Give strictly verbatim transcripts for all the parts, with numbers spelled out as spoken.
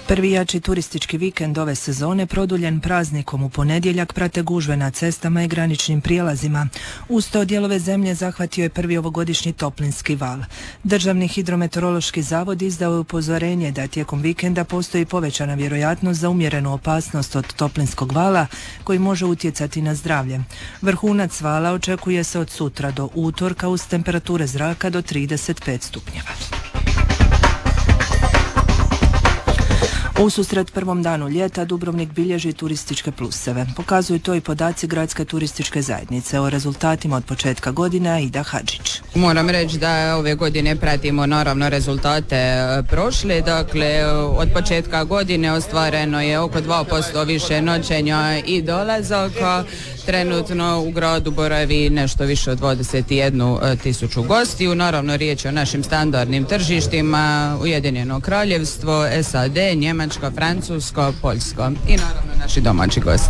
Prvi jači turistički vikend ove sezone produljen praznikom u ponedjeljak prate gužve na cestama i graničnim prijelazima. Uz to dijelove zemlje zahvatio je prvi ovogodišnji toplinski val. Državni hidrometeorološki zavod izdao je upozorenje da tijekom vikenda postoji povećana vjerojatnost za umjerenu opasnost od toplinskog vala koji može utjecati na zdravlje. Vrhunac vala očekuje se od sutra do utorka uz temperature zraka do trideset pet stupnjeva. U susret prvom danu ljeta Dubrovnik bilježi turističke pluseve. Pokazuju to i podaci Gradske turističke zajednice. O rezultatima od početka godine Ida Hadžić. Moram reći da ove godine pratimo naravno rezultate prošle. Dakle, od početka godine ostvareno je oko dva posto više noćenja i dolazaka. Trenutno u gradu boravi nešto više od dvadeset jednu tisuću gostiju. Naravno, riječ je o našim standardnim tržištima, Ujedinjeno Kraljevstvo, S A D, Njemačka, Francuska, Poljska i naravno naši domaći gosti.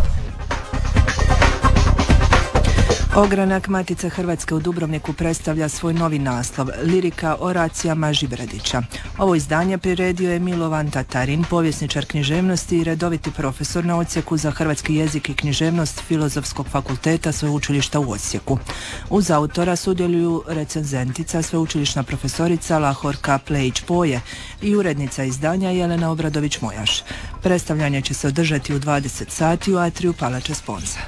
Ogranak Matice Hrvatske u Dubrovniku predstavlja svoj novi naslov Lirika o racijama Žibradića. Ovo izdanje priredio je Milovan Tatarin, povjesničar književnosti i redoviti profesor na odsjeku za hrvatski jezik i književnost Filozofskog fakulteta Sveučilišta u Osijeku. Uz autora sudjeluju recenzentica, sveučilišna profesorica Lahorka Plejić-Poje i urednica izdanja Jelena Obradović-Mojaš. Predstavljanje će se održati u dvadeset sati u atriju Palače Sponza.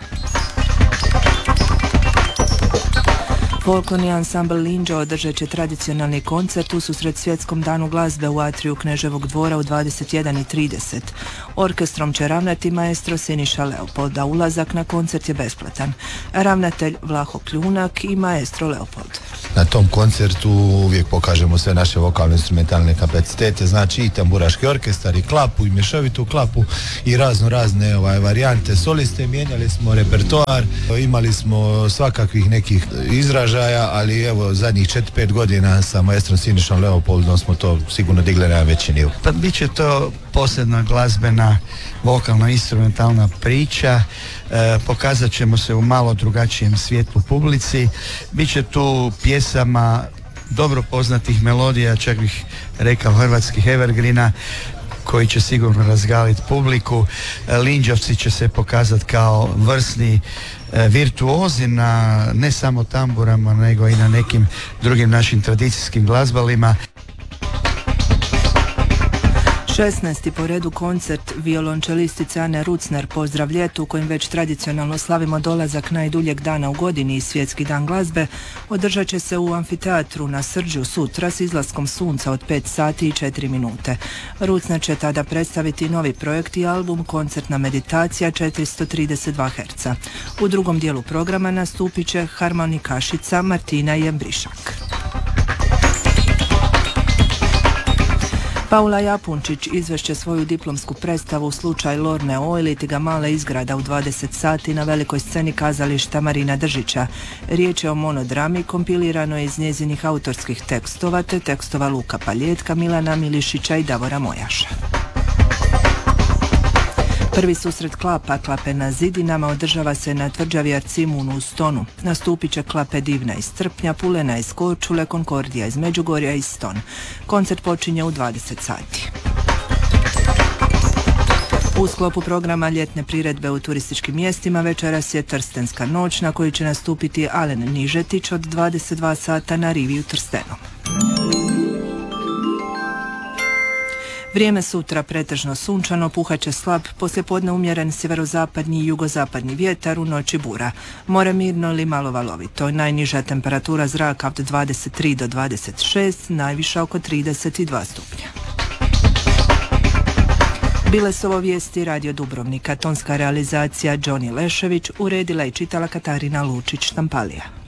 Folklorni ansambl Linđa održat će tradicionalni koncert ususret Svjetskom danu glazbe u atriju Kneževog dvora u dvadeset jedan i trideset. Orkestrom će ravnati maestro Siniša Leopold, a ulazak na koncert je besplatan. Ravnatelj Vlaho Kljunak i maestro Leopold. Na tom koncertu uvijek pokažemo sve naše vokalno-instrumentalne kapacitete, znači i tamburaški orkestar, i klapu, i mješovitu klapu, i razno razne ovaj, varijante soliste. Mijenjali smo repertoar, imali smo svakakvih nekih izražaja, ali evo zadnjih četiri pet godina sa maestrom Sinišom Leopoldom smo to sigurno digli na veći nivo. Pa bit će to posebna glazbena vokalno-instrumentalna priča, e, pokazat ćemo se u malo drugačijem svjetlu publici, bit će tu pjesama dobro poznatih melodija, čak bih rekao hrvatskih evergrina, koji će sigurno razgaliti publiku. Linđovci će se pokazati kao vrsni e, virtuozi na ne samo tamburama, nego i na nekim drugim našim tradicijskim glazbalima. šesnaesti po redu koncert violončelistice Ane Rucner Pozdrav ljetu, u kojem već tradicionalno slavimo dolazak najduljeg dana u godini i Svjetski dan glazbe, održat će se u amfiteatru na Srđu sutra s izlaskom sunca od pet sati i četiri minute. Rucner će tada predstaviti novi projekt i album Koncertna meditacija četiristo trideset dva herca. U drugom dijelu programa nastupit će harmonikašica Martina Jembrišak. Paula Japunčić izvešće svoju diplomsku predstavu Slučaj Lorne O ili Tiga male izgrada u dvadeset sati na velikoj sceni kazališta Marina Držića. Riječ je o monodrami kompiliranoj iz njezinih autorskih tekstova te tekstova Luka Paljetka, Milana Milišića i Davora Mojaša. Prvi susret klapa Klape na zidinama održava se na tvrđavi Arcimun u Stonu. Nastupit će Klape Divna iz Trpnja, Pulena iz Korčule, Konkordija iz Međugorja i Ston. Koncert počinje u dvadeset sati. U sklopu programa ljetne priredbe u turističkim mjestima večeras je Trstenska noć na kojoj će nastupiti Alen Nižetić od dvadeset dva sata na rivi u Trstenom. Vrijeme sutra pretežno sunčano, puhaće slab, poslijepodne umjeren sjeverozapadni i jugozapadni vjetar, u noći bura. More mirno ili malo valovito. Najniža temperatura zraka od dvadeset tri do dvadeset šest, najviša oko trideset dva stupnja. Bile su ovo vijesti Radio Dubrovnika, tonska realizacija Đoni Lešević, uredila i čitala Katarina Lučić-Štampalija.